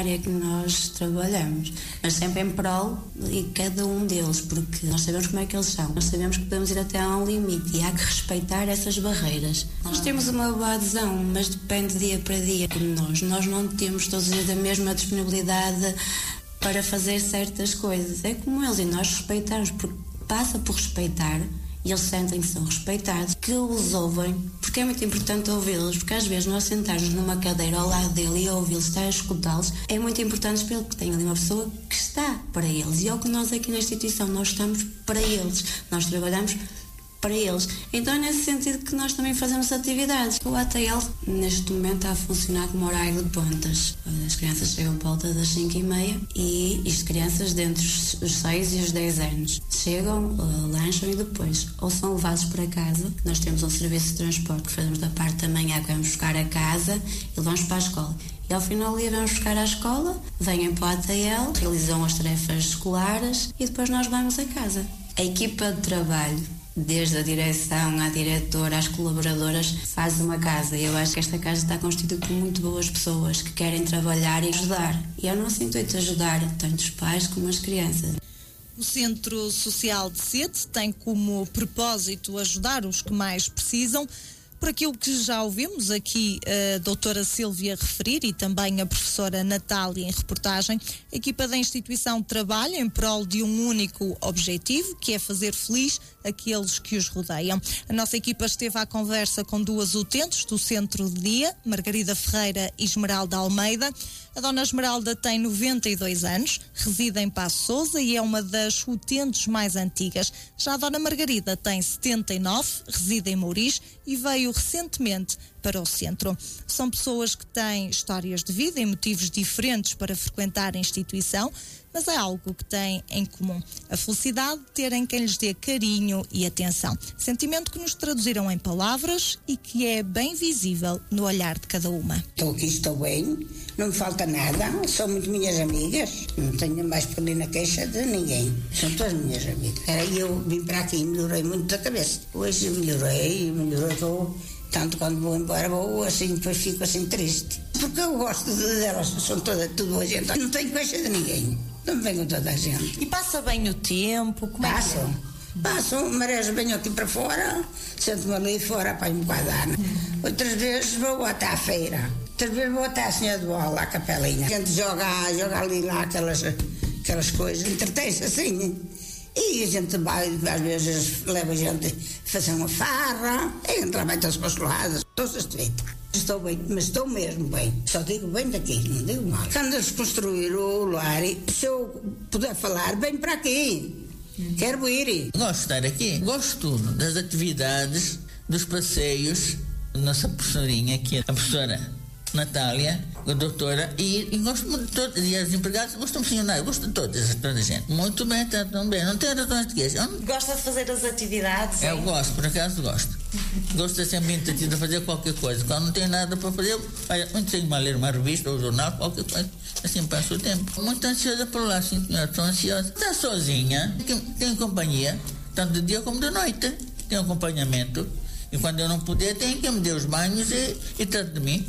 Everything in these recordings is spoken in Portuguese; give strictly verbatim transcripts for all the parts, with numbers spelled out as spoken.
área que nós trabalhamos, mas sempre em prol de cada um deles, porque nós sabemos como é que eles são, nós sabemos que podemos ir até a um limite e há que respeitar essas barreiras. Nós temos uma boa adesão, mas depende dia para dia de nós. Nós não temos todos os dias a mesma disponibilidade para fazer certas coisas. É como eles, e nós respeitamos, porque passa por respeitar, e eles sentem que são respeitados, que os ouvem, porque é muito importante ouvi-los, porque às vezes nós sentarmos numa cadeira ao lado dele e ouvi-los, estar a escutá-los, é muito importante para ele, porque tem ali uma pessoa que está para eles, e é o que nós aqui na instituição, nós estamos para eles, nós trabalhamos para eles. Então é nesse sentido que nós também fazemos atividades. O A T L neste momento está a funcionar como horário de pontas. As crianças chegam por volta das cinco e meia e isto crianças dentre os seis e os dez anos. Chegam, uh, lancham e depois ou são levados para casa. Nós temos um serviço de transporte que fazemos da parte da manhã, que vamos buscar a casa e levamos para a escola. E ao final do dia vamos buscar à escola, vêm para o A T L, realizam as tarefas escolares e depois nós vamos a casa. A equipa de trabalho, desde a direção à diretora, às colaboradoras, faz uma casa. E eu acho que esta casa está constituída por muito boas pessoas que querem trabalhar e ajudar. E é o nosso intuito ajudar tanto os pais como as crianças. O Centro Social de Sete tem como propósito ajudar os que mais precisam. Por aquilo que já ouvimos aqui a doutora Sílvia referir e também a professora Natália em reportagem, a equipa da instituição trabalha em prol de um único objetivo, que é fazer feliz aqueles que os rodeiam. A nossa equipa esteve à conversa com duas utentes do Centro de Dia, Margarida Ferreira e Esmeralda Almeida. A dona Esmeralda tem noventa e dois anos, reside em Paço Sousa e é uma das utentes mais antigas. Já a dona Margarida tem setenta e nove, reside em Mouriz e veio recentemente para o centro. São pessoas que têm histórias de vida e motivos diferentes para frequentar a instituição, mas é algo que têm em comum: a felicidade de terem quem lhes dê carinho e atenção. Sentimento que nos traduziram em palavras e que é bem visível no olhar de cada uma. Estou aqui, estou bem, não me falta nada, são muito minhas amigas, não tenho mais por ali na queixa de ninguém, são todas minhas amigas. E eu vim para aqui e melhorei muito da cabeça. Hoje melhorei, melhorou, tanto quando vou embora vou assim, depois fico assim triste. Porque eu gosto delas, são toda, tudo a gente, não tenho queixa de ninguém. Não vem com toda a gente. E passa bem o tempo? Como Passo. é que é? Passo, marejo, venho aqui para fora, sento-me ali fora, apanho um quadrante. Hum. Outras vezes vou até à feira. Outras vezes vou até à Senhora de Bola, à capelinha. A gente joga, joga ali lá aquelas, aquelas coisas, entretém-se assim. E a gente vai, às vezes, leva a gente a fazer uma farra, e entra bem todas as lados, estou satisfeita. Estou bem, mas estou mesmo bem. Só digo bem daqui, não digo mal. Quando eles construíram o lar, se eu puder falar, vem para aqui. Hum. Quero ir. Gosto de estar aqui. Gosto tudo, das atividades, dos passeios. Nossa professorinha aqui, a professora Natália, a doutora, e, e gosto muito de todos. E as empregadas gostam de funcionar, eu gosto de todas, toda a gente. Muito bem, está tão bem. Não tenho razões de queixa. Gosta de fazer as atividades? Eu hein? gosto, por acaso gosto. Gosto de ser ambientativo, de fazer qualquer coisa. Quando não tenho nada para fazer, eu tenho que ler uma revista ou um jornal, qualquer coisa. Assim passo o tempo. Muito ansiosa por lá, sim, senhora. Estou ansiosa. Está sozinha, tenho companhia, tanto de dia como de noite. Tenho acompanhamento. E quando eu não puder, tenho que me dar os banhos e, e trato de mim.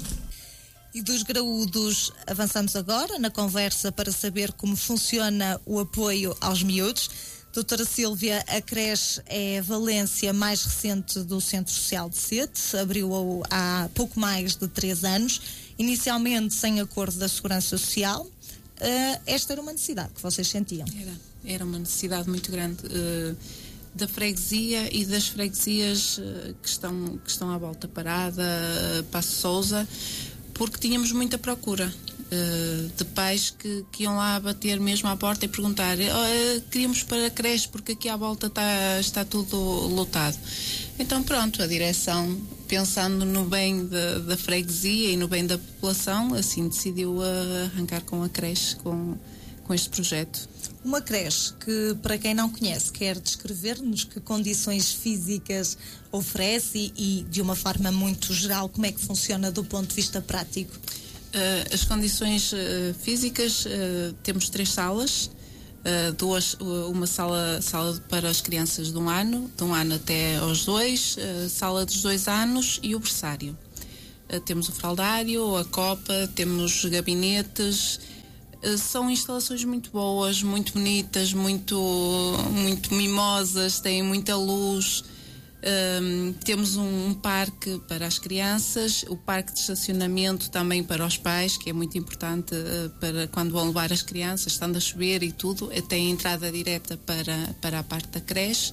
E dos graúdos, avançamos agora na conversa para saber como funciona o apoio aos miúdos. Doutora Sílvia, a creche é a valência mais recente do Centro Social de Sete, abriu-o há pouco mais de três anos, inicialmente sem acordo da Segurança Social. Uh, esta era uma necessidade que vocês sentiam? Era, era uma necessidade muito grande uh, da freguesia e das freguesias uh, que, estão, que estão à volta parada, uh, Paço Sousa, porque tínhamos muita procura uh, de pais que, que iam lá bater mesmo à porta e perguntar oh, queríamos para a creche porque aqui à volta está, está tudo lotado. Então pronto, a direção, pensando no bem da, da freguesia e no bem da população, assim decidiu uh, arrancar com a creche, com, com este projeto. Uma creche que, para quem não conhece, quer descrever-nos que condições físicas oferece e, e, de uma forma muito geral, como é que funciona do ponto de vista prático? Uh, as condições uh, físicas, uh, temos três salas, uh, duas, uh, uma sala, sala para as crianças de um ano, de um ano até aos dois, uh, sala dos dois anos e o berçário. Uh, temos o fraldário, a copa, temos gabinetes. São instalações muito boas, muito bonitas, muito, muito mimosas, têm muita luz. Um, temos um, um parque para as crianças, o parque de estacionamento também para os pais, que é muito importante uh, para quando vão levar as crianças, estando a chover e tudo, tem entrada direta para, para a parte da creche.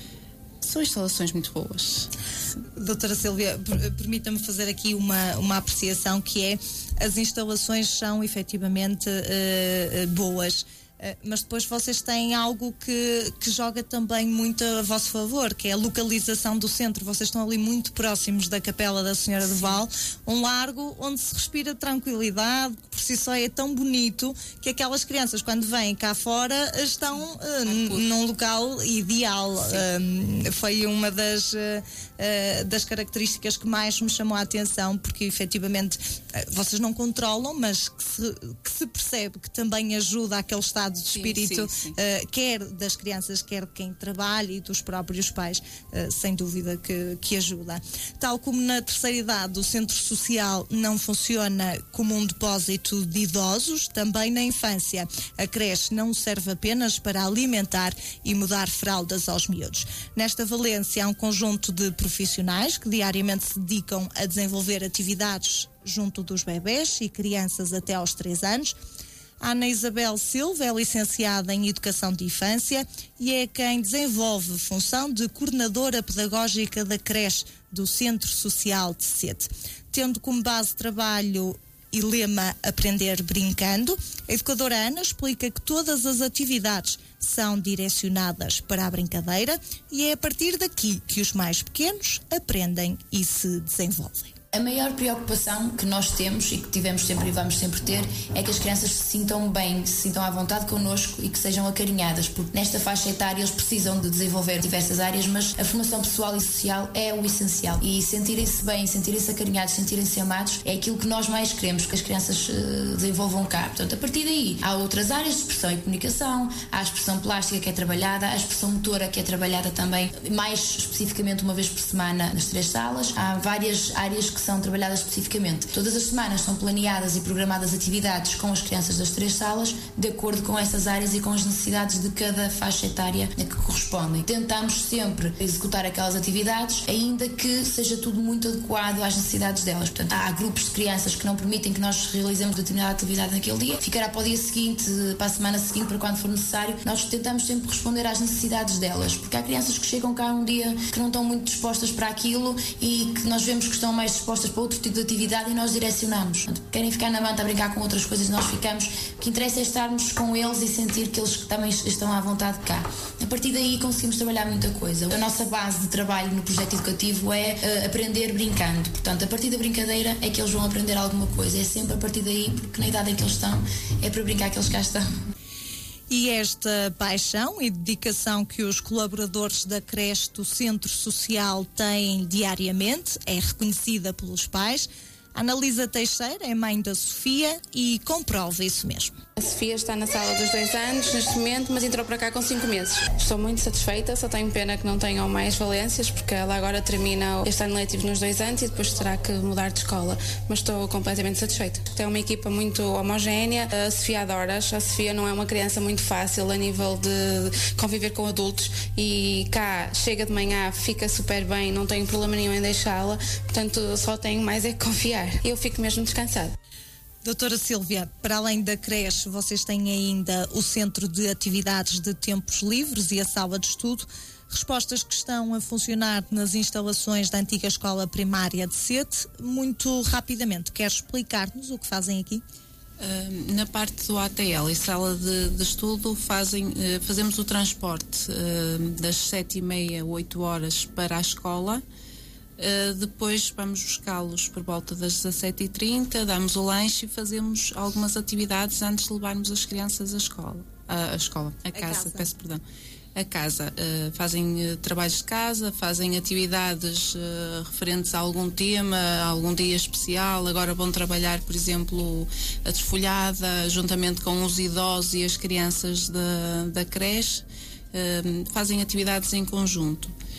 São instalações muito boas. Doutora Sílvia, permita-me fazer aqui uma, uma apreciação, que é: as instalações são efetivamente uh, boas, uh, mas depois vocês têm algo que, que joga também muito a vosso favor, que é a localização do centro. Vocês estão ali muito próximos da Capela da Senhora do Val, um largo onde se respira tranquilidade, que por si só é tão bonito que aquelas crianças, quando vêm cá fora, estão uh, num local ideal. Uh, foi uma das, uh, uh, das características que mais me chamou a atenção, porque efetivamente uh, vocês não controlam, mas que se, que se percebe que também ajuda àquele estado de espírito, sim, sim, sim. Uh, quer das crianças, quer de quem trabalha e dos próprios pais, uh, sem dúvida que, que ajuda. Tal como na terceira idade o centro social não funciona como um depósito de idosos, também na infância a creche não serve apenas para alimentar e mudar fraldas aos miúdos. Nesta valência há um conjunto de profissionais que diariamente se dedicam a desenvolver atividades junto dos bebés e crianças até aos três anos. A Ana Isabel Silva é licenciada em Educação de Infância e é quem desenvolve função de coordenadora pedagógica da creche do Centro Social de Sete. Tendo como base de trabalho e lema Aprender Brincando, a educadora Ana explica que todas as atividades são direcionadas para a brincadeira e é a partir daqui que os mais pequenos aprendem e se desenvolvem. A maior preocupação que nós temos e que tivemos sempre e vamos sempre ter é que as crianças se sintam bem, se sintam à vontade connosco e que sejam acarinhadas, porque nesta faixa etária eles precisam de desenvolver diversas áreas, mas a formação pessoal e social é o essencial. E sentirem-se bem, sentirem-se acarinhados, sentirem-se amados é aquilo que nós mais queremos que as crianças uh, desenvolvam cá. Portanto, a partir daí há outras áreas de expressão e comunicação, há a expressão plástica que é trabalhada, a expressão motora que é trabalhada também mais especificamente uma vez por semana nas três salas. Há várias áreas que são trabalhadas especificamente. Todas as semanas são planeadas e programadas atividades com as crianças das três salas, de acordo com essas áreas e com as necessidades de cada faixa etária a que correspondem. Tentamos sempre executar aquelas atividades, ainda que seja tudo muito adequado às necessidades delas. Portanto, há grupos de crianças que não permitem que nós realizemos determinada atividade naquele dia, ficará para o dia seguinte, para a semana seguinte, para quando for necessário. Nós tentamos sempre responder às necessidades delas, porque há crianças que chegam cá um dia que não estão muito dispostas para aquilo e que nós vemos que estão mais dispostas para outro tipo de atividade e nós direcionamos. Portanto, querem ficar na manta a brincar com outras coisas, nós ficamos. O que interessa é estarmos com eles e sentir que eles também estão à vontade cá. A partir daí conseguimos trabalhar muita coisa. A nossa base de trabalho no projeto educativo é uh, aprender brincando. Portanto, a partir da brincadeira é que eles vão aprender alguma coisa. É sempre a partir daí, porque na idade em que eles estão é para brincar que eles cá estão. E esta paixão e dedicação que os colaboradores da creche do Centro Social têm diariamente é reconhecida pelos pais. A Analisa Teixeira é mãe da Sofia e comprova isso mesmo. A Sofia está na sala dos dois anos neste momento, mas entrou para cá com cinco meses. Estou muito satisfeita, só tenho pena que não tenham mais valências, porque ela agora termina este ano letivo nos dois anos e depois terá que mudar de escola. Mas estou completamente satisfeita. Tem uma equipa muito homogénea, a Sofia adora-as. A Sofia não é uma criança muito fácil a nível de conviver com adultos e cá chega de manhã, fica super bem, não tenho problema nenhum em deixá-la, portanto só tenho mais é que confiar. Eu fico mesmo descansada. Doutora Sílvia, para além da creche, vocês têm ainda o Centro de Atividades de Tempos Livres e a Sala de Estudo, respostas que estão a funcionar nas instalações da antiga Escola Primária de Sete. Muito rapidamente, quer explicar-nos o que fazem aqui? Uh, na parte do A T L e sala de, de estudo fazem, uh, fazemos o transporte uh, das sete e meia, oito horas para a escola. Uh, depois vamos buscá-los por volta das dezassete e trinta, damos o lanche e fazemos algumas atividades antes de levarmos as crianças à escola. A, a escola, a, a casa, casa, peço perdão. A casa. Uh, fazem uh, trabalhos de casa, fazem atividades uh, referentes a algum tema, a algum dia especial. Agora vão trabalhar, por exemplo, a desfolhada, juntamente com os idosos e as crianças da, da creche. Uh, fazem atividades em conjunto.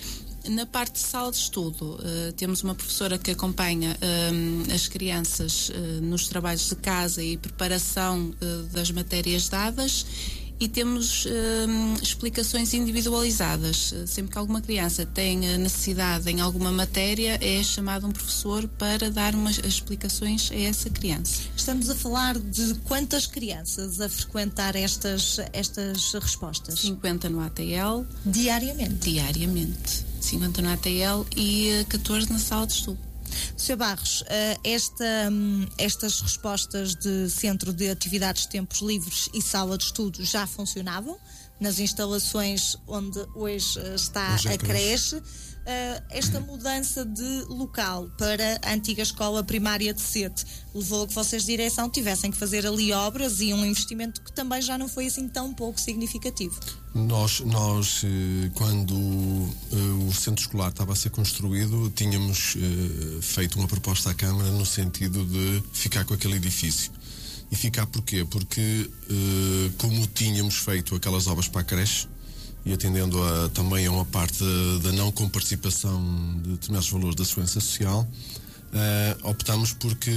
Na parte de sala de estudo, uh, temos uma professora que acompanha uh, as crianças uh, nos trabalhos de casa e preparação uh, das matérias dadas, e temos uh, explicações individualizadas. Sempre que alguma criança tem necessidade em alguma matéria, é chamado um professor para dar umas explicações a essa criança. Estamos a falar de quantas crianças a frequentar estas, estas respostas? cinquenta no A T L. Diariamente? Diariamente. cinquenta no A T L e catorze na sala de estudo. senhor Barros, esta, estas respostas de Centro de Atividades de Tempos Livres e Sala de Estudo já funcionavam nas instalações onde hoje está hoje é a creche. Esta mudança de local para a antiga escola primária de Sete levou a que vocês de direção tivessem que fazer ali obras e um investimento que também já não foi assim tão pouco significativo. Nós, nós quando o centro escolar estava a ser construído, tínhamos feito uma proposta à Câmara no sentido de ficar com aquele edifício. E ficar porquê? Porque como tínhamos feito aquelas obras para a creche, e atendendo a, também a uma parte da não comparticipação de determinados valores da segurança social, uh, optámos porque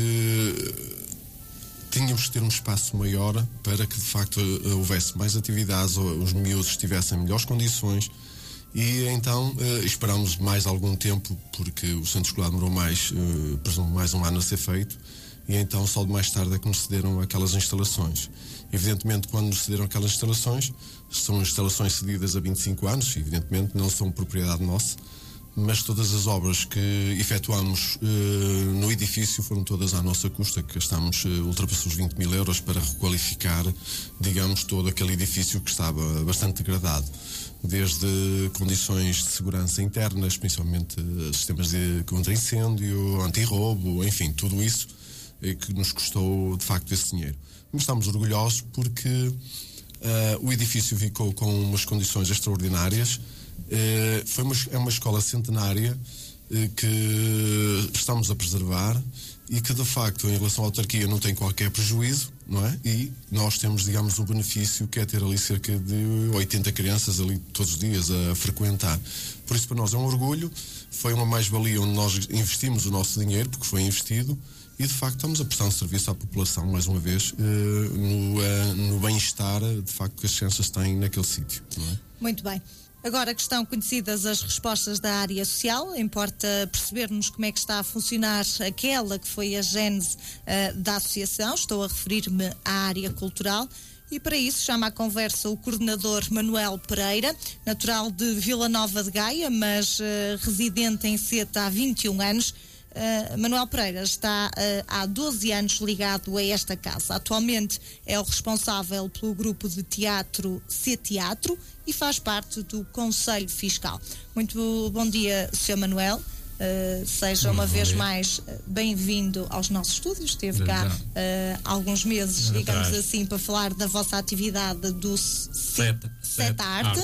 tínhamos que ter um espaço maior para que de facto houvesse mais atividades, os miúdos estivessem em melhores condições, e então uh, esperámos mais algum tempo, porque o centro escolar demorou mais, uh, presumo, mais um ano a ser feito, e então só de mais tarde é que nos cederam aquelas instalações. Evidentemente, quando nos cederam aquelas instalações, são instalações cedidas a vinte e cinco anos, evidentemente não são propriedade nossa, mas todas as obras que efetuamos uh, no edifício foram todas à nossa custa, que gastámos, uh, ultrapassou os vinte mil euros para requalificar, digamos, todo aquele edifício que estava bastante degradado, desde condições de segurança internas, principalmente uh, sistemas de contra-incêndio, anti-roubo, enfim, tudo isso uh, que nos custou de facto esse dinheiro. Mas estamos orgulhosos porque uh, o edifício ficou com umas condições extraordinárias. Uh, foi uma, é uma escola centenária uh, que estamos a preservar e que de facto em relação à autarquia não tem qualquer prejuízo, não é? E nós temos, digamos, um benefício que é ter ali cerca de oitenta crianças ali todos os dias a frequentar. Por isso para nós é um orgulho, foi uma mais-valia onde nós investimos o nosso dinheiro, porque foi investido. E de facto estamos a prestar um serviço à população, mais uma vez, uh, no, uh, no bem-estar de facto que as crianças têm naquele sítio, não é? Muito bem. Agora que estão conhecidas as respostas da área social, importa percebermos como é que está a funcionar aquela que foi a gênese uh, da associação. Estou a referir-me à área cultural. E para isso chama à conversa o coordenador Manuel Pereira, natural de Vila Nova de Gaia, mas uh, residente em Sete há vinte e um anos. Uh, Manuel Pereira está uh, há doze anos ligado a esta casa. Atualmente é o responsável pelo grupo de teatro C Teatro e faz parte do Conselho Fiscal. Muito bom dia, senhor Manuel. Uh, seja uma vez mais uh, bem-vindo aos nossos estúdios. Esteve cá uh, alguns meses, digamos assim, para falar da vossa atividade do Sete Arte.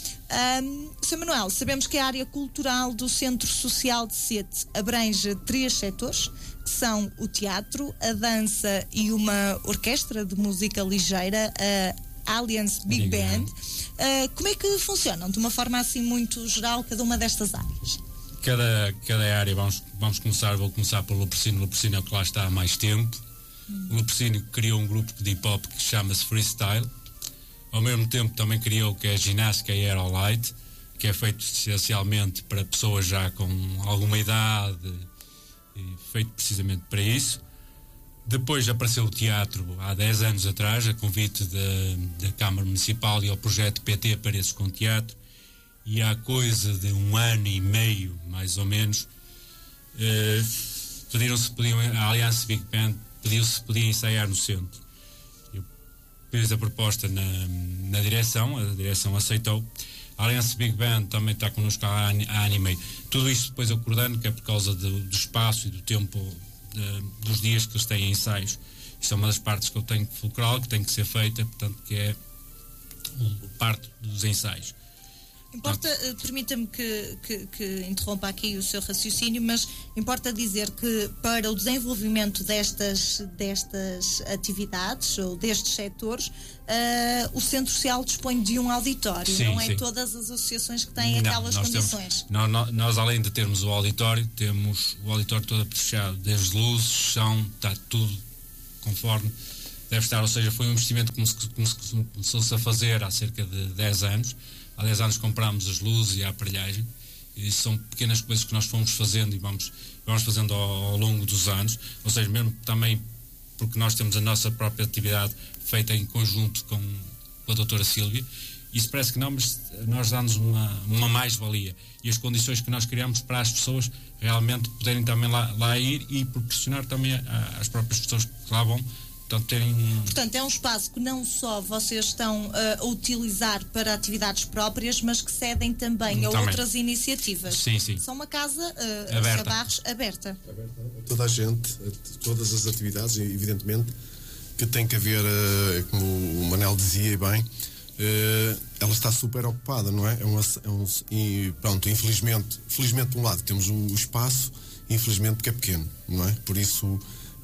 Um, senhor Manuel, sabemos que a área cultural do Centro Social de Sete abrange três setores, que são o teatro, a dança e uma orquestra de música ligeira, a Alliance Big, Big Band. Uh, como é que funcionam, de uma forma assim muito geral, cada uma destas áreas? Cada, cada área, vamos, vamos começar, vou começar pelo Lupercínio. O Lupercínio é o que lá está há mais tempo. Hum. O Lupercínio criou um grupo de hip-hop que chama-se Freestyle. Ao mesmo tempo também criou o que é a ginástica e aerolite, que é feito essencialmente para pessoas já com alguma idade, e feito precisamente para isso. Depois apareceu o teatro há dez anos atrás, a convite da, da Câmara Municipal e ao projeto P T Paredes com Teatro, e há coisa de um ano e meio, mais ou menos, eh, pediram-se, pediam, a Aliança Big Band pediu-se se podia ensaiar no centro. Fiz a proposta na, na direção, a direção aceitou. A Aliança Big Band também está connosco há ano e meio. Tudo isto depois eu coordeno, que é por causa do, do espaço e do tempo de, dos dias que eles têm ensaios. Isto é uma das partes que eu tenho que fulcral, que tem que ser feita, portanto, que é parte dos ensaios. Importa, permita-me que, que, que interrompa aqui o seu raciocínio, mas importa dizer que para o desenvolvimento destas, destas atividades ou destes setores, uh, o Centro Social dispõe de um auditório, sim, não é sim. todas as associações que têm não, aquelas nós condições. Temos, nós, nós, além de termos o auditório, temos o auditório todo apetrechado, desde luzes, chão, está tudo conforme deve estar, ou seja, foi um investimento que começou-se a fazer há cerca de dez anos. Há dez anos comprámos as luzes e a aparelhagem, e são pequenas coisas que nós fomos fazendo e vamos, vamos fazendo ao, ao longo dos anos, ou seja, mesmo também porque nós temos a nossa própria atividade feita em conjunto com, com a doutora Sílvia. Isso parece que não, mas nós damos uma, uma mais-valia, e as condições que nós criamos para as pessoas realmente poderem também lá, lá ir e proporcionar também a, às próprias pessoas que lá vão. Portanto, terem... Portanto, é um espaço que não só vocês estão uh, a utilizar para atividades próprias, mas que cedem também, também. a outras iniciativas. Sim, sim. São uma casa uh, aberta. A Barros aberta. A toda a gente, a todas as atividades, evidentemente, que tem que haver, uh, como o Manel dizia bem, uh, ela está super ocupada, não é? É, uma, é um, e pronto, infelizmente, felizmente de um lado temos o, o espaço, infelizmente porque é pequeno, não é? Por isso...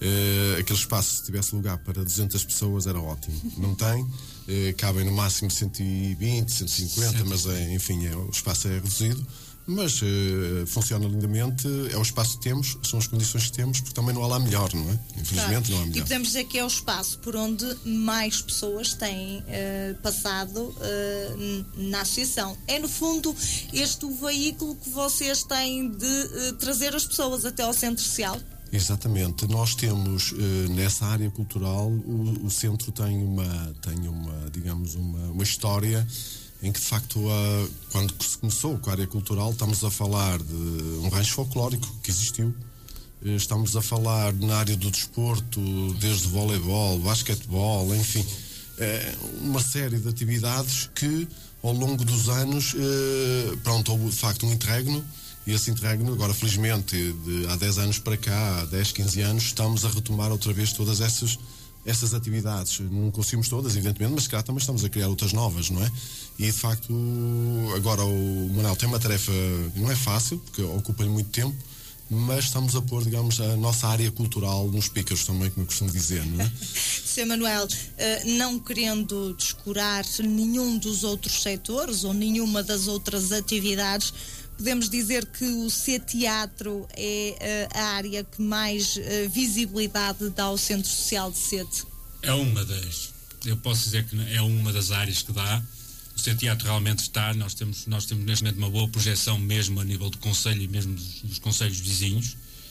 Uh, aquele espaço, se tivesse lugar para duzentas pessoas, era ótimo. Não tem, uh, cabem no máximo cento e vinte, cento e cinquenta, mas é, enfim, é, o espaço é reduzido, mas uh, funciona lindamente. É o espaço que temos, são as condições que temos, porque também não há lá melhor, não é? Infelizmente, claro. Não há melhor. E podemos dizer que é o espaço por onde mais pessoas têm uh, passado uh, na associação. É, no fundo, este o veículo que vocês têm de uh, trazer as pessoas até ao Centro Social. Exatamente. Nós temos eh, nessa área cultural, o, o centro tem uma, tem uma, digamos, uma, uma história em que de facto a, quando se começou com a área cultural, estamos a falar de um rancho folclórico que existiu, eh, estamos a falar na área do desporto, desde voleibol, basquetebol, enfim, eh, uma série de atividades que ao longo dos anos, eh, pronto, houve de facto um interregno. E esse interregno, agora felizmente, de, há dez anos para cá, há dez, quinze anos, estamos a retomar outra vez todas essas, essas atividades. Não conseguimos todas, evidentemente, mas se calhar também estamos a criar outras novas, não é? E de facto, agora o Manuel tem uma tarefa, não é fácil, porque ocupa-lhe muito tempo, mas estamos a pôr, digamos, a nossa área cultural nos pícaros também, como eu costumo dizer, não é? senhor Manuel, não querendo descurar nenhum dos outros setores ou nenhuma das outras atividades, podemos dizer que o C-Teatro é uh, a área que mais uh, visibilidade dá ao Centro Social de Sede? É uma das. Eu posso dizer que é uma das áreas que dá. O C-Teatro realmente está. Nós temos, nós temos neste momento uma boa projeção mesmo a nível do Conselho e mesmo dos, dos Conselhos vizinhos.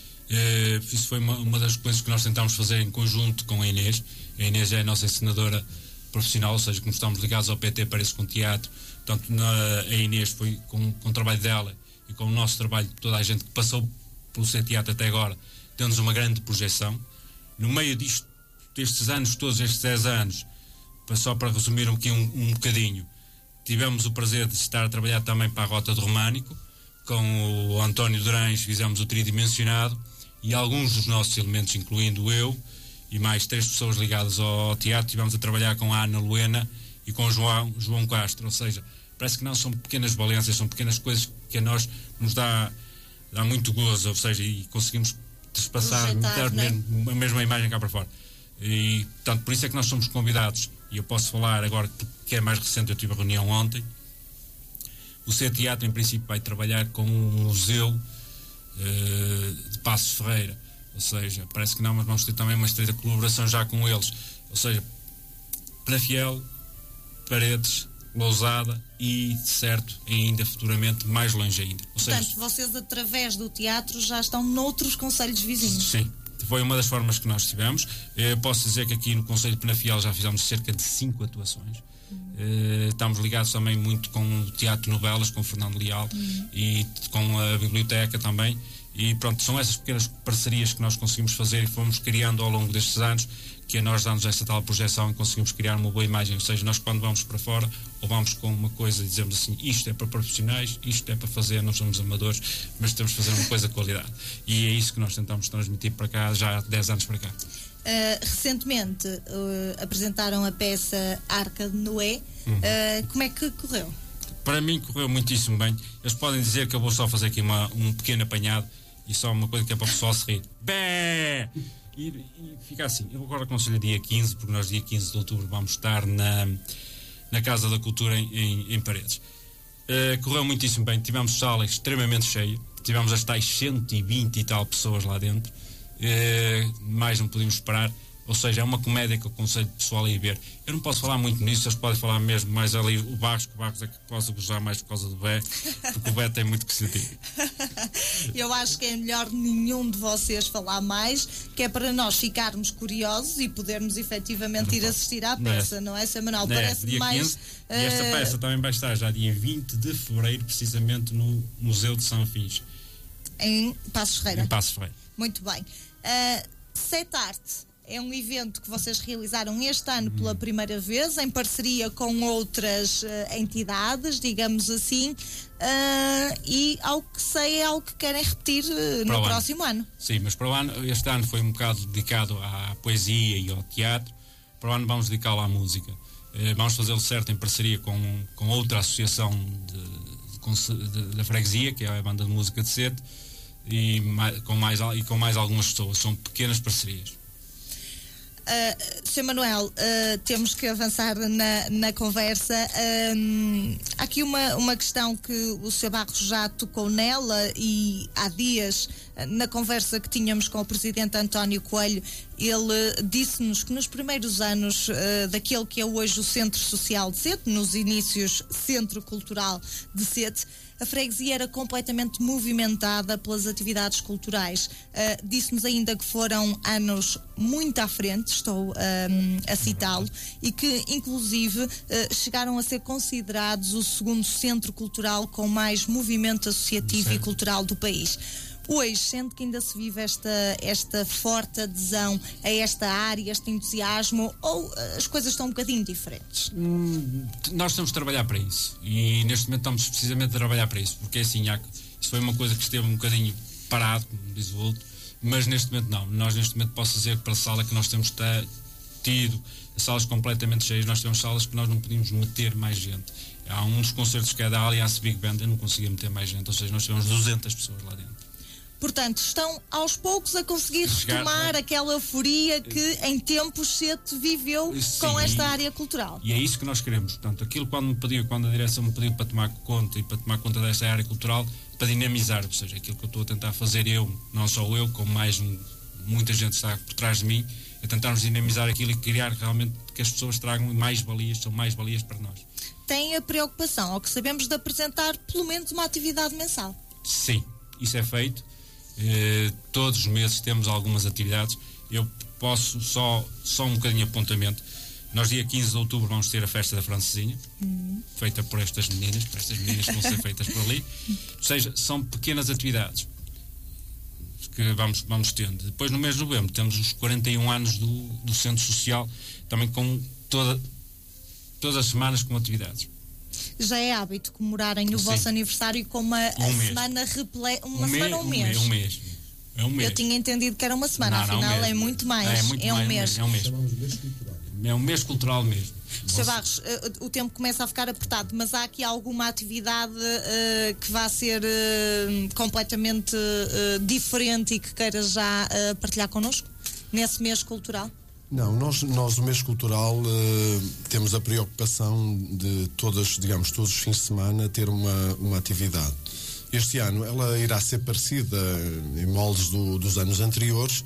Uh, isso foi uma, uma das coisas que nós tentámos fazer em conjunto com a Inês. A Inês é a nossa encenadora profissional, ou seja, como estamos ligados ao P T Parece com Teatro. Portanto, na, a Inês foi com, com o trabalho dela e com o nosso trabalho, toda a gente que passou pelo C-Teatro até agora, deu-nos uma grande projeção. No meio disto, destes anos, todos estes dez anos, só para resumir aqui um, um bocadinho, tivemos o prazer de estar a trabalhar também para a Rota do Românico, com o António Durães, fizemos o tridimensionado, e alguns dos nossos elementos, incluindo eu, e mais três pessoas ligadas ao teatro, tivemos a trabalhar com a Ana Luena e com o João, João Castro, ou seja, parece que não são pequenas valências, são pequenas coisas que a nós nos dá, dá muito gozo, ou seja, e conseguimos despassar, meter mesmo, a mesma imagem cá para fora. E, portanto, por isso é que nós somos convidados, e eu posso falar agora que é mais recente, eu tive a reunião ontem. O C-Teatro, em princípio, vai trabalhar com um museu uh, de Passos Ferreira, ou seja, parece que não, mas vamos ter também uma estreita colaboração já com eles, ou seja, Penafiel, Paredes, Lousada e, certo, ainda futuramente mais longe ainda. Ou Portanto, seja, vocês através do teatro já estão noutros concelhos vizinhos. Sim, foi uma das formas que nós tivemos. Eu posso dizer que aqui no Conselho de Penafiel já fizemos cerca de cinco atuações. Uhum. Estamos ligados também muito com o Teatro Novelas, com o Fernando Leal, uhum, e com a biblioteca também. E pronto, são essas pequenas parcerias que nós conseguimos fazer e fomos criando ao longo destes anos, que a nós dá-nos essa tal projeção e conseguimos criar uma boa imagem. Ou seja, nós quando vamos para fora ou vamos com uma coisa e dizemos assim, isto é para profissionais, isto é para fazer, não somos amadores, mas temos de fazer uma coisa de qualidade. E é isso que nós tentamos transmitir para cá já há dez anos para cá. Uh, recentemente uh, apresentaram a peça Arca de Noé. Uhum. Uh, como é que correu? Para mim correu muitíssimo bem. Eles podem dizer que eu vou só fazer aqui uma, um pequeno apanhado e só uma coisa que é para o pessoal se rir. Bé! E, e fica assim. Eu agora aconselho dia quinze, porque nós dia quinze de outubro vamos estar na, na Casa da Cultura em, em, em Paredes. Uh, correu muitíssimo bem. Tivemos sala extremamente cheia. Tivemos as tais cento e vinte e tal pessoas lá dentro. Uh, mais não podíamos esperar. Ou seja, é uma comédia que eu aconselho o pessoal a ir ver. Eu não posso falar muito nisso, eles podem falar mesmo mais ali o Barros, que o Barros é que posso gozar mais por causa do Bé, porque o Bé tem muito que se dizer. Eu acho que é melhor nenhum de vocês falar mais, que é para nós ficarmos curiosos e podermos efetivamente ir assistir à peça, não é, Sr. Manuel? Parece dia mais... quinze, uh... E esta peça também vai estar já dia vinte de fevereiro, precisamente no Museu de São Afins. Em Passos Ferreira. Em Passos Ferreira. Muito bem. Uh, Setarte é um evento que vocês realizaram este ano pela primeira vez, em parceria com outras uh, entidades, digamos assim, uh, e ao que sei é algo que querem repetir uh, no próximo ano. ano. Sim, mas para o ano, este ano foi um bocado dedicado à poesia e ao teatro. Para o ano vamos dedicá-lo à música. Uh, vamos fazê-lo certo em parceria com, com outra associação de, de, de, da freguesia, que é a Banda de Música de Sete, e, mais, com mais, e com mais algumas pessoas. São pequenas parcerias. Uh, senhor Manuel, uh, temos que avançar na, na conversa. Uh, há aqui uma, uma questão que o senhor Barros já tocou nela, e há dias, uh, na conversa que tínhamos com o presidente António Coelho, ele disse-nos que nos primeiros anos uh, daquele que é hoje o Centro Social de Sete, nos inícios Centro Cultural de Sete, a freguesia era completamente movimentada pelas atividades culturais. Uh, disse-nos ainda que foram anos muito à frente, estou um, a citá-lo, e que inclusive uh, chegaram a ser considerados o segundo centro cultural com mais movimento associativo Sim. e cultural do país. Hoje, sendo que ainda se vive esta, esta forte adesão a esta área, este entusiasmo, ou as coisas estão um bocadinho diferentes? Hum, nós temos de trabalhar para isso, e neste momento estamos precisamente a trabalhar para isso, porque assim, há, isso foi uma coisa que esteve um bocadinho parado, como diz o outro, mas neste momento não. Nós neste momento posso dizer que para a sala que nós temos tido, salas completamente cheias, nós temos salas que nós não podíamos meter mais gente. Há um dos concertos que é da Alliance Big Band, eu não conseguia meter mais gente, ou seja, nós tivemos duzentas pessoas lá dentro. Portanto, estão aos poucos a conseguir Chegar, retomar é? aquela euforia que em tempos Sete viveu Sim, com esta e, área cultural. E é isso que nós queremos. Portanto, aquilo quando me pediu, quando a direção me pediu para tomar conta e para tomar conta desta área cultural, para dinamizar, ou seja, aquilo que eu estou a tentar fazer eu, não só eu, como mais um, muita gente está por trás de mim, é tentarmos dinamizar aquilo e criar realmente que as pessoas tragam mais valias, são mais valias para nós. Tem a preocupação, ao que sabemos, de apresentar pelo menos uma atividade mensal? Sim, isso é feito. Uh, todos os meses temos algumas atividades. Eu posso só, só um bocadinho de apontamento. Nós dia quinze de outubro vamos ter a festa da Francesinha, uhum. feita por estas meninas, por estas meninas que vão ser feitas por ali. Ou seja, são pequenas atividades que vamos, vamos tendo. Depois no mês de novembro temos os quarenta e um anos do, do Centro Social, também com toda, todas as semanas com atividades. Já é hábito comemorarem o Sim. vosso aniversário com uma um semana repleta, uma um semana ou um mês? Um mês. É um mês. Eu tinha entendido que era uma semana, não, afinal não, um é muito mais. É, muito é um mais, mês. É um mês. É um mês cultural mesmo. senhor Barros, o tempo começa a ficar apertado, mas há aqui alguma atividade uh, que vá ser uh, completamente uh, diferente e que queira já uh, partilhar connosco nesse mês cultural? Não, nós, nós o mês cultural uh, temos a preocupação de todas, digamos, todos os fins de semana ter uma, uma atividade. Este ano ela irá ser parecida em moldes do, dos anos anteriores.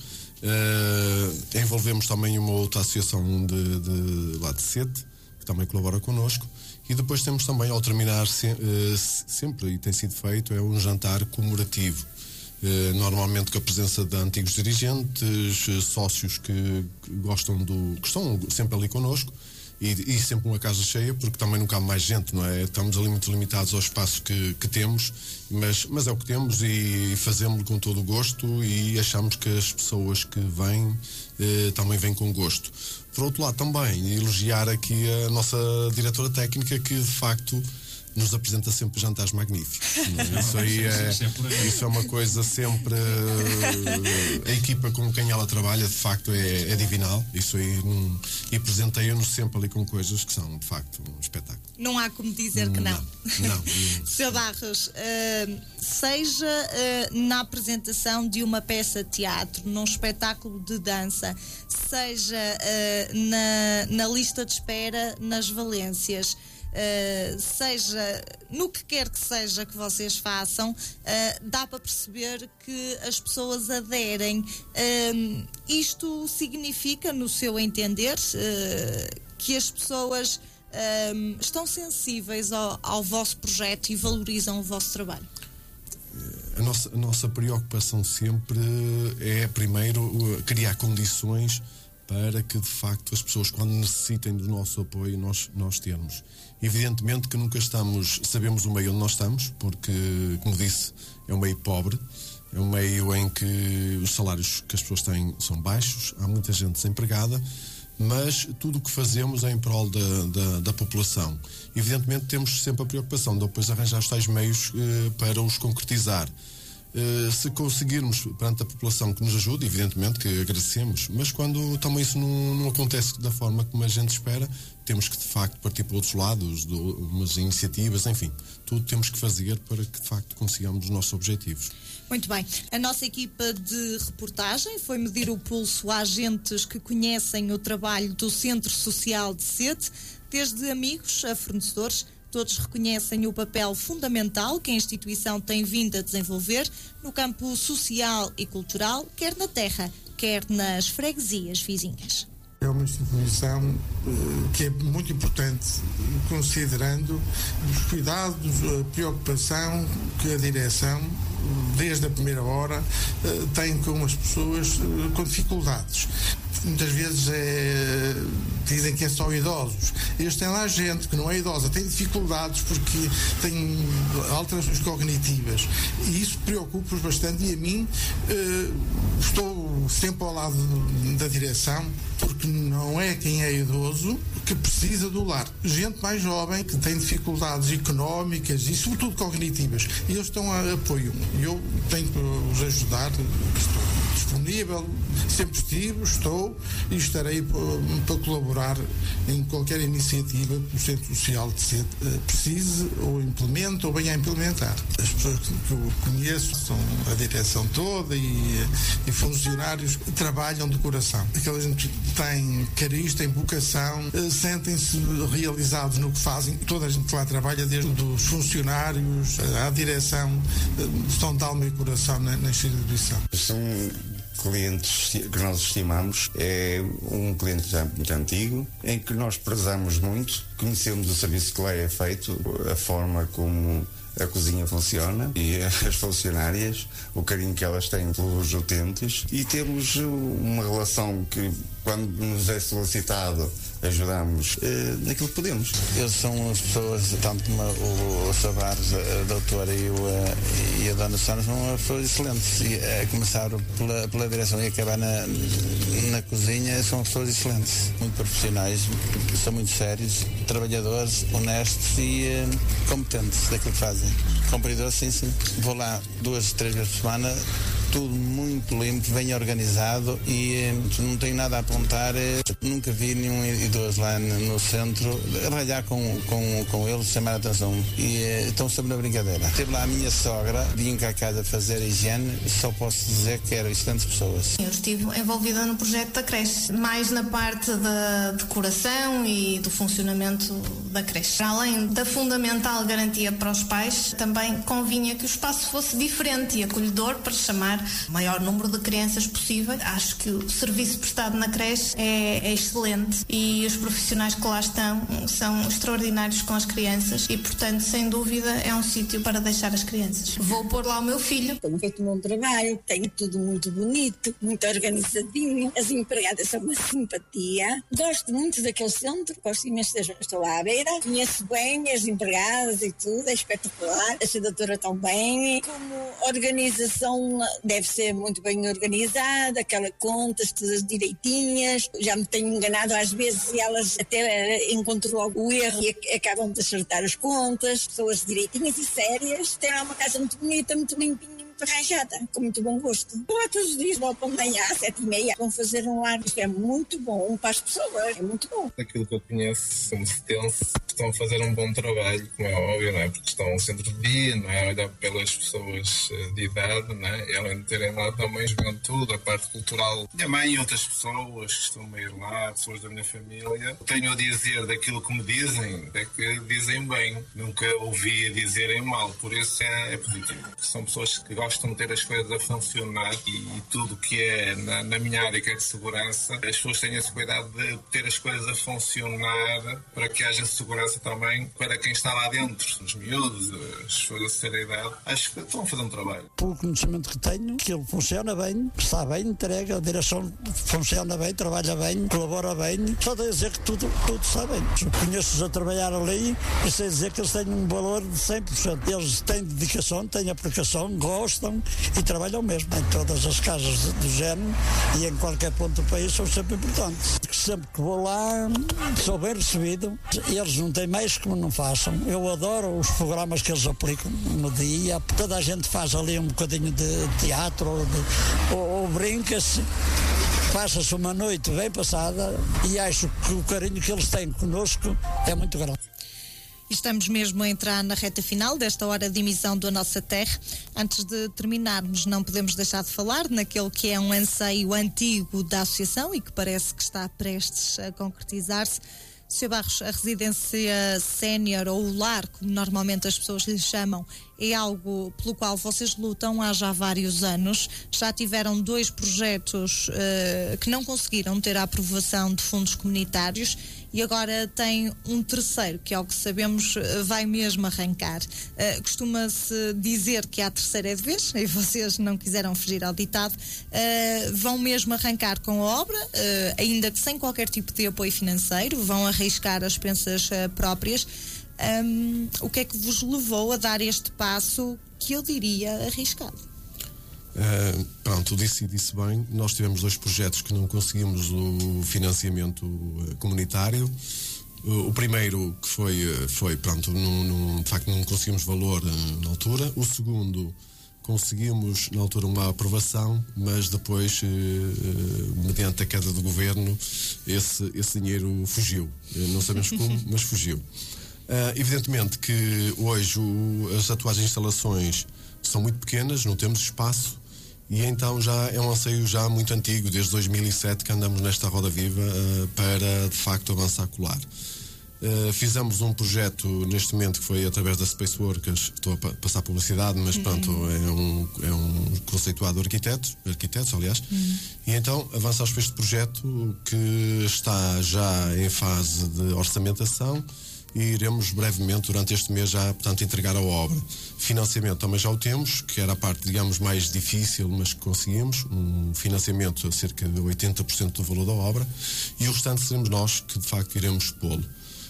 Uh, envolvemos também uma outra associação de, de lá de Sete, que também colabora connosco, e depois temos também, ao terminar se, uh, sempre, e tem sido feito, é um jantar comemorativo. Uh, normalmente com a presença de antigos dirigentes, uh, sócios que, que gostam do. Que estão sempre ali connosco, e, e sempre uma casa cheia, porque também não cabe mais gente, não é? Estamos ali muito limitados ao espaço que, que temos, mas, mas é o que temos e fazemos-lo com todo o gosto e achamos que as pessoas que vêm uh, também vêm com gosto. Por outro lado, também elogiar aqui a nossa diretora técnica, que de facto nos apresenta sempre jantares magníficos. Isso aí é, isso é uma coisa sempre. A equipa com quem ela trabalha, de facto, é, é divinal. Isso aí, um, e presenteia-nos sempre ali com coisas que são, de facto, um espetáculo. Não há como dizer que não. Não. não. Senhor Barros, uh, seja uh, na apresentação de uma peça de teatro, num espetáculo de dança, seja uh, na, na lista de espera nas Valências, Uh, seja no que quer que seja que vocês façam, uh, dá para perceber que as pessoas aderem. Uh, isto significa, no seu entender, uh, que as pessoas uh, estão sensíveis ao, ao vosso projeto e valorizam o vosso trabalho? A nossa, a nossa preocupação sempre é, primeiro, criar condições para que, de facto, as pessoas, quando necessitem do nosso apoio, nós, nós termos. Evidentemente que nunca estamos, sabemos o meio onde nós estamos, porque, como disse, é um meio pobre, é um meio em que os salários que as pessoas têm são baixos, há muita gente desempregada, mas tudo o que fazemos é em prol da, da, da população. Evidentemente temos sempre a preocupação de depois arranjar os tais meios eh, para os concretizar. Uh, se conseguirmos perante a população que nos ajude, evidentemente que agradecemos, mas quando também isso não, não acontece da forma como a gente espera, temos que de facto partir para outros lados, de umas iniciativas, enfim, tudo temos que fazer para que de facto consigamos os nossos objetivos. Muito bem, a nossa equipa de reportagem foi medir o pulso a agentes que conhecem o trabalho do Centro Social de Sete, desde amigos a fornecedores. Todos reconhecem o papel fundamental que a instituição tem vindo a desenvolver no campo social e cultural, quer na terra, quer nas freguesias vizinhas. É uma instituição uh, que é muito importante, considerando os cuidados, a preocupação que a direção, desde a primeira hora, uh, tem com as pessoas uh, com dificuldades. Muitas vezes é, dizem que é só idosos. Eles têm lá gente que não é idosa, tem dificuldades porque tem alterações cognitivas. E isso preocupa-os bastante. E a mim, eh, estou sempre ao lado da direção, porque não é quem é idoso que precisa do lar. Gente mais jovem que tem dificuldades económicas e sobretudo cognitivas. E eles estão a apoio. E eu tenho que os ajudar. Estou disponível, sempre estive, estou e estarei para colaborar em qualquer iniciativa que o Centro Social de Sete precise ou implemente ou venha a implementar. As pessoas que eu conheço são a direção toda e, e funcionários que trabalham de coração. Aquela gente que tem cariz, tem vocação, sentem-se realizados no que fazem. Toda a gente que lá trabalha, desde os funcionários à direção, estão de alma e coração na, na instituição. São clientes que nós estimamos. É um cliente já muito antigo, em que nós prezamos muito, conhecemos o serviço que lá é feito, a forma como a cozinha funciona e as funcionárias, o carinho que elas têm pelos utentes, e temos uma relação que, quando nos é solicitado, ajudamos eh, naquilo que podemos. Eles são as pessoas, tanto como o, o Savares, a doutora e, o, a, e a dona Sônia, são pessoas excelentes. E, a começar pela, pela direção e acabar na, na cozinha, são pessoas excelentes, muito profissionais, são muito sérios, trabalhadores, honestos e eh, competentes daquilo que fazem. Cumpridores, sim, sim. Vou lá duas, três vezes por semana, tudo muito limpo, bem organizado e eh, não tenho nada a apontar. Eh, nunca vi nenhum idoso lá no, no centro ralhar com, com, com eles, chamar a atenção, e eh, estão sempre na brincadeira. Teve lá a minha sogra, vim cá a casa fazer a higiene, só posso dizer que eram excelentes pessoas. Eu estive envolvida no projeto da creche, mais na parte da decoração e do funcionamento da creche. Além da fundamental garantia para os pais, também convinha que o espaço fosse diferente e acolhedor para chamar o maior número de crianças possível. Acho que o serviço prestado na creche é, é excelente e os profissionais que lá estão são extraordinários com as crianças e, portanto, sem dúvida, é um sítio para deixar as crianças. Vou pôr lá o meu filho. Tenho feito um bom trabalho, tenho tudo muito bonito, muito organizadinho. As empregadas são uma simpatia. Gosto muito daquele centro, gosto imenso, estou à beira, conheço bem as empregadas e tudo, é espetacular. A doutora também. Como organização deve ser muito bem organizada, aquela contas todas direitinhas. Já me tenho enganado às vezes e elas até encontram logo o erro e acabam de acertar as contas. Pessoas direitinhas e sérias. Tem lá uma casa muito bonita, muito limpinha, muito arranjada, com muito bom gosto. Vou lá todos os dias, vou para amanhã às sete e meia. Vão fazer um lar. Isto é muito bom para as pessoas, é muito bom. Aquilo que eu conheço, como setense, estão a fazer um bom trabalho, como é óbvio, não é? Porque estão no centro de dia, não é? Olhar pelas pessoas de idade, não é? E além de terem lá também juventude, a parte cultural. Minha mãe e outras pessoas que estão a ir lá, pessoas da minha família. Tenho a dizer daquilo que me dizem, é que dizem bem. Nunca ouvi dizerem mal, por isso é, é positivo. São pessoas que gostam de ter as coisas a funcionar e, e tudo que é na, na minha área, que é de segurança, as pessoas têm esse cuidado de ter as coisas a funcionar para que haja segurança também para quem está lá dentro, os miúdos, as pessoas da terceira idade. Acho que estão a fazer um trabalho. Pelo conhecimento que tenho, que ele funciona bem, está bem, entrega, a direção funciona bem, trabalha bem, colabora bem. Só de dizer que tudo, tudo está bem. Conheço-os a trabalhar ali e sei dizer que eles têm um valor de cem por cento. Eles têm dedicação, têm aplicação, gostam e trabalham mesmo. Em todas as casas do género e em qualquer ponto do país são sempre importantes. Sempre que vou lá, sou bem recebido. Eles não têm mais como não façam. Eu adoro os programas que eles aplicam no dia. Toda a gente faz ali um bocadinho de teatro ou, de, ou, ou brinca-se. Passa-se uma noite bem passada e acho que o carinho que eles têm connosco é muito grande. Estamos mesmo a entrar na reta final desta hora de emissão da Nossa Terra. Antes de terminarmos, não podemos deixar de falar naquele que é um anseio antigo da Associação e que parece que está prestes a concretizar-se. senhor Barros, a residência sénior ou o lar, como normalmente as pessoas lhe chamam, é algo pelo qual vocês lutam há já vários anos. Já tiveram dois projetos uh, que não conseguiram ter a aprovação de fundos comunitários e agora tem um terceiro, que, ao que sabemos, vai mesmo arrancar. Uh, costuma-se dizer que a terceira é de vez, e vocês não quiseram fugir ao ditado. Uh, vão mesmo arrancar com a obra, uh, ainda que sem qualquer tipo de apoio financeiro, vão arriscar as pensas uh, próprias. Um, o que é que vos levou a dar este passo que eu diria arriscado? Uh, pronto, disse e disse bem, nós tivemos dois projetos que não conseguimos o financiamento uh, comunitário. Uh, o primeiro que foi, uh, foi pronto, num, num, de facto não conseguimos valor uh, na altura. O segundo conseguimos na altura uma aprovação, mas depois, uh, uh, mediante a queda do governo, esse, esse dinheiro fugiu. Uh, não sabemos como, mas fugiu. Uh, evidentemente que hoje o, as atuais instalações são muito pequenas, não temos espaço. E então já é um anseio já muito antigo, desde dois mil e sete que andamos nesta roda viva uh, para de facto avançar colar. Uh, fizemos um projeto neste momento que foi através da Space Workers, estou a pa- passar publicidade, mas uhum. pronto, é um, é um conceituado arquiteto, arquitetos aliás, uhum. e então avançamos para este projeto que está já em fase de orçamentação e iremos brevemente, durante este mês, já, portanto, entregar a obra. Financiamento também já o temos, que era a parte, digamos, mais difícil, mas que conseguimos, um financiamento a cerca de oitenta por cento do valor da obra, e o restante seremos nós que, de facto, iremos pô-lo.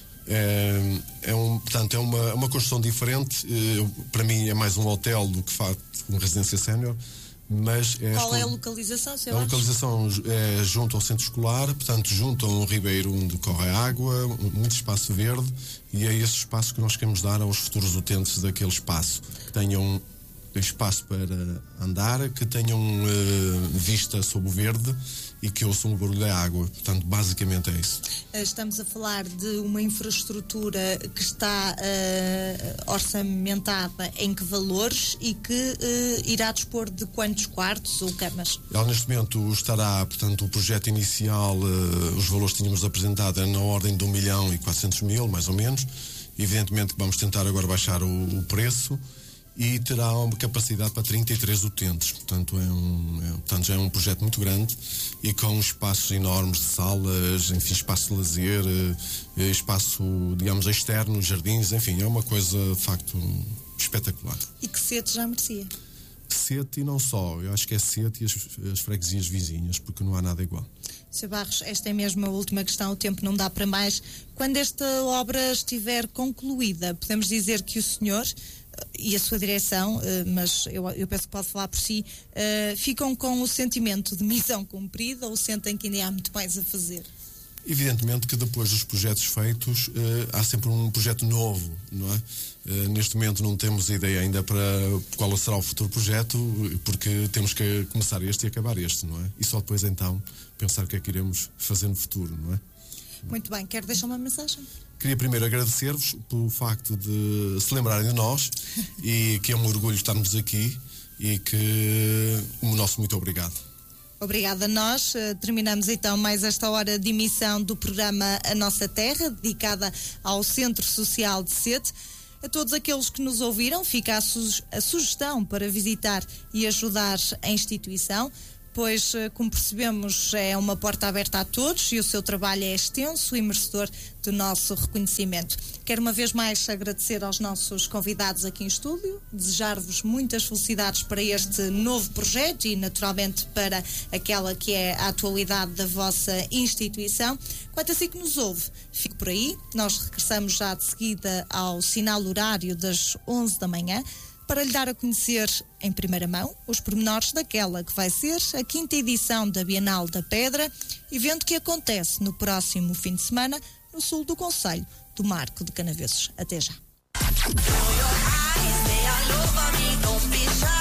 É, é um, portanto, é uma, uma construção diferente, é, para mim é mais um hotel do que, de facto, uma residência sénior. Mas é Qual esta, é a localização, senhor? A localização é junto ao centro escolar, portanto, junto a um ribeiro onde corre água, muito espaço verde, e é esse espaço que nós queremos dar aos futuros utentes daquele espaço, que tenham espaço para andar, que tenham uh, vista sobre o verde e que ouçam o barulho da água. Portanto, basicamente é isso. Estamos a falar de uma infraestrutura que está uh, orçamentada em que valores e que uh, irá dispor de quantos quartos ou camas? Ela, neste momento, estará, portanto, o projeto inicial, uh, os valores que tínhamos apresentado é na ordem de um milhão e quatrocentos mil, mais ou menos. Evidentemente que vamos tentar agora baixar o, o preço, e terá uma capacidade para trinta e três utentes, portanto, é um, é, portanto já é um projeto muito grande e com espaços enormes de salas, enfim, espaço de lazer, espaço, digamos, externo, jardins, enfim, é uma coisa de facto espetacular. E que Sete já merecia? Sete e não só, eu acho que é Sete e as, as freguesias vizinhas, porque não há nada igual. senhor Barros, esta é mesmo a última questão, o tempo não dá para mais. Quando esta obra estiver concluída, podemos dizer que o senhor e a sua direção, uh, mas eu, eu penso que pode falar por si, uh, ficam com o sentimento de missão cumprida ou sentem que ainda há muito mais a fazer? Evidentemente que depois dos projetos feitos uh, há sempre um projeto novo, não é? Uh, neste momento não temos ideia ainda para qual será o futuro projeto, porque temos que começar este e acabar este, não é? E só depois então pensar o que é que iremos fazer no futuro, não é? Muito bem, quero deixar uma mensagem? Queria primeiro agradecer-vos pelo facto de se lembrarem de nós e que é um orgulho estarmos aqui e que o nosso muito obrigado. Obrigada a nós. Terminamos então mais esta hora de emissão do programa A Nossa Terra, dedicada ao Centro Social de Sete. A todos aqueles que nos ouviram, fica a, su- a sugestão para visitar e ajudar a instituição, pois, como percebemos, é uma porta aberta a todos e o seu trabalho é extenso e merecedor do nosso reconhecimento. Quero uma vez mais agradecer aos nossos convidados aqui em estúdio, desejar-vos muitas felicidades para este novo projeto e, naturalmente, para aquela que é a atualidade da vossa instituição. Quanto a si que nos ouve, fique por aí. Nós regressamos já de seguida ao sinal horário das onze da manhã, para lhe dar a conhecer em primeira mão os pormenores daquela que vai ser a quinta edição da Bienal da Pedra, evento que acontece no próximo fim de semana no sul do concelho do Marco de Canaveses. Até já.